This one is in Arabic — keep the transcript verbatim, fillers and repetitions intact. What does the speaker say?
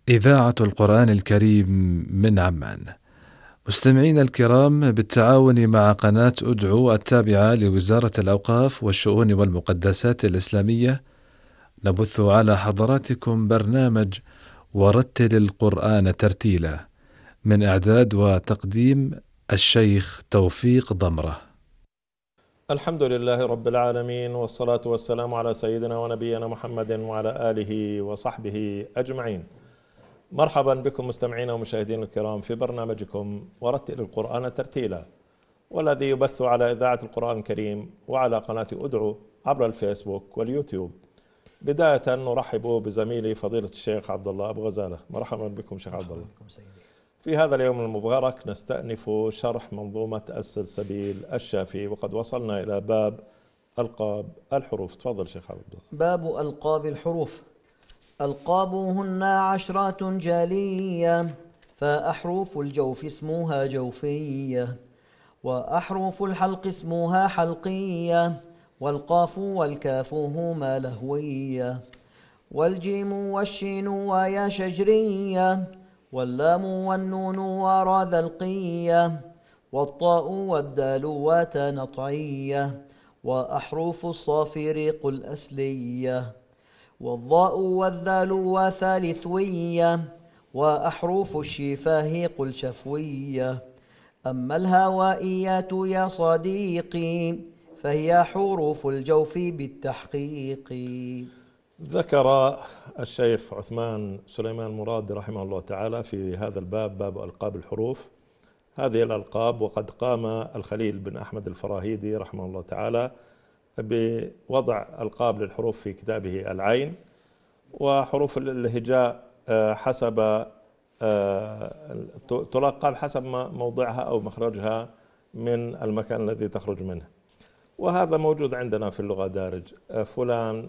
إذاعة القرآن الكريم من عمان. مستمعينا الكرام، بالتعاون مع قناة أدعو التابعة لوزارة الأوقاف والشؤون والمقدسات الإسلامية، نبث على حضراتكم برنامج ورتل القرآن ترتيلا، من إعداد وتقديم الشيخ توفيق ضمرة. الحمد لله رب العالمين، والصلاة والسلام على سيدنا ونبينا محمد وعلى آله وصحبه أجمعين. مرحبا بكم مستمعينا ومشاهدينا الكرام في برنامجكم ورتل القرآن ترتيلا، والذي يبث على إذاعة القرآن الكريم وعلى قناة أدعو عبر الفيسبوك واليوتيوب. بداية نرحب بزميلي فضيلة الشيخ عبد الله أبو غزالة. مرحبا بكم شيخ عبد الله. في هذا اليوم المبارك نستأنف شرح منظومة السلسبيل الشافي، وقد وصلنا إلى باب ألقاب الحروف. تفضل شيخ عبد الله. باب ألقاب الحروف. ألقابهن عشرات جالية، فأحرف الجوف اسمها جوفية، وأحرف الحلق اسمها حلقية، والقاف والكاف هما لهوية، والجيم والشين ويا شجرية، واللام والنون ورا ذلقية، والطاء والدال وتنطعية، وأحرف الصافر قل أسلية، والضاء والذال وثالثوية، وأحرف الشفاه قل شفوية. أما الهوائيات يا صديقي فهي حروف الجوف بالتحقيق. ذكر الشيخ عثمان سليمان مراد رحمه الله تعالى في هذا الباب، باب ألقاب الحروف، هذه الألقاب. وقد قام الخليل بن أحمد الفراهيدي رحمه الله تعالى بوضع ألقاب للحروف في كتابه العين. وحروف الهجاء حسب تلقب حسب موضعها أو مخرجها من المكان الذي تخرج منه، وهذا موجود عندنا في اللغة دارج. فلان